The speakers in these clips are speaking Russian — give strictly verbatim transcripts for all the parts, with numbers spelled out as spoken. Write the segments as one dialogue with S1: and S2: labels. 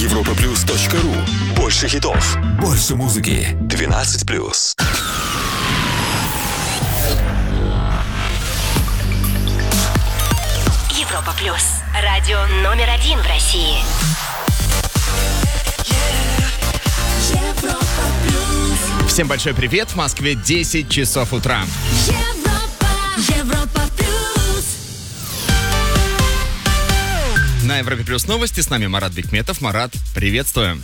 S1: европа плюс точка ру. Больше хитов, больше музыки. двенадцать плюс.
S2: Европа плюс. Радио номер один в России.
S3: Всем большой привет. В Москве десять часов утра.
S2: Европа, Европа плюс.
S3: На Европе плюс новости. С нами Марат Бекметов. Марат, приветствуем.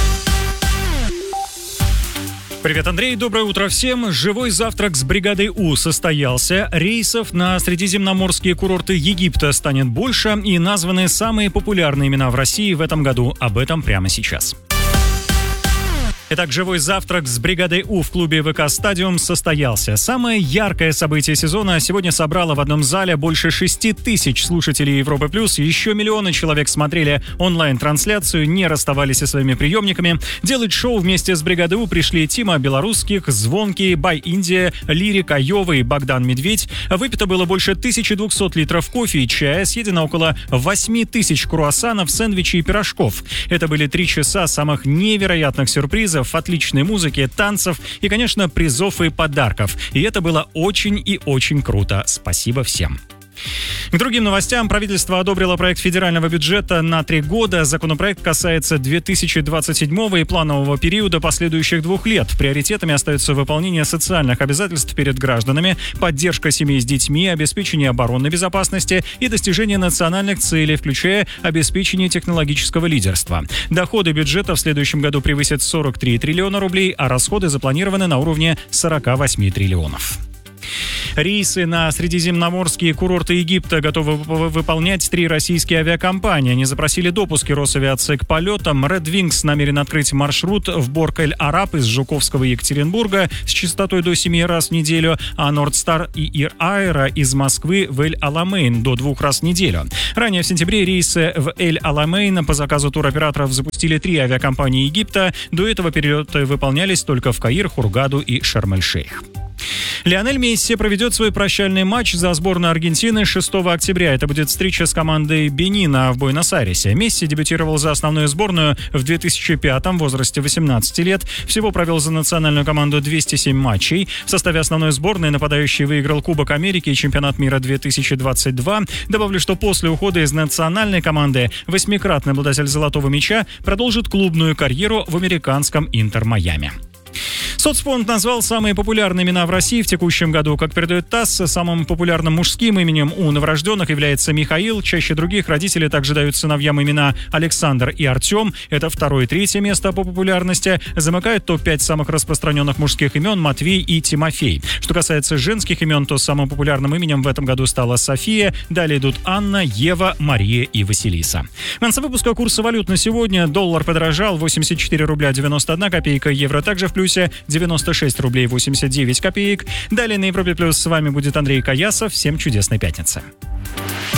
S4: Привет, Андрей. Доброе утро всем. Живой завтрак с бригадой У состоялся. Рейсов на средиземноморские курорты Египта станет больше и названы самые популярные имена в России в этом году. Об этом прямо сейчас. Итак, живой завтрак с бригадой У в клубе ВК «Стадиум» состоялся. Самое яркое событие сезона сегодня собрало в одном зале больше шести тысяч слушателей Европы+. Еще миллионы человек смотрели онлайн-трансляцию, не расставались со своими приемниками. Делать шоу вместе с бригадой У пришли Тима Белорусских, Звонкий, Бай Индия, Лирик, Айова и Богдан Медведь. Выпито было больше тысячи двухсот литров кофе и чая, съедено около восемь тысяч круассанов, сэндвичей и пирожков. Это были три часа самых невероятных сюрпризов, отличной музыки, танцев и, конечно, призов и подарков. И это было очень и очень круто. Спасибо всем. К другим новостям. Правительство одобрило проект федерального бюджета на три года. Законопроект касается две тысячи двадцать седьмого и планового периода последующих двух лет. Приоритетами остаются выполнение социальных обязательств перед гражданами, поддержка семей с детьми, обеспечение оборонной безопасности и достижение национальных целей, включая обеспечение технологического лидерства. Доходы бюджета в следующем году превысят сорок три триллиона рублей, а расходы запланированы на уровне сорок восемь триллионов. Рейсы на средиземноморские курорты Египта готовы выполнять три российские авиакомпании. Они запросили допуски Росавиации к полетам. Red Wings намерен открыть маршрут в Борг-эль-Араб из Жуковского Екатеринбурга с частотой до семи раз в неделю, а Нордстар и Ир Аэро из Москвы в Эль-Аламейн до двух раз в неделю. Ранее в сентябре рейсы в Эль-Аламейн по заказу туроператоров запустили три авиакомпании Египта. До этого перелеты выполнялись только в Каир, Хургаду и Шарм-эль-Шейх. Лионель Месси проведет свой прощальный матч за сборную Аргентины шестого октября. Это будет встреча с командой Бенина в Буэнос-Айресе. Месси дебютировал за основную сборную в две тысячи пятом в возрасте восемнадцати лет. Всего провел за национальную команду двести семь матчей. В составе основной сборной нападающий выиграл Кубок Америки и Чемпионат мира две тысячи двадцать два. Добавлю, что после ухода из национальной команды восьмикратный обладатель золотого мяча продолжит клубную карьеру в американском Интер Майами. Соцфонд назвал самые популярные имена в России в текущем году. Как передает ТАСС, самым популярным мужским именем у новорожденных является Михаил. Чаще других родители также дают сыновьям имена Александр и Артем. Это второе и третье место по популярности. Замыкают топ пять самых распространенных мужских имен Матвей и Тимофей. Что касается женских имен, то самым популярным именем в этом году стала София. Далее идут Анна, Ева, Мария и Василиса. В конце выпуска курса валют на сегодня. Доллар подорожал, восемьдесят четыре рубля девяносто одна копейка. Евро также в плюсе, девяносто шесть рублей восемьдесят девять копеек. Далее на Европе Плюс с вами будет Андрей Каясов. Всем чудесной пятницы.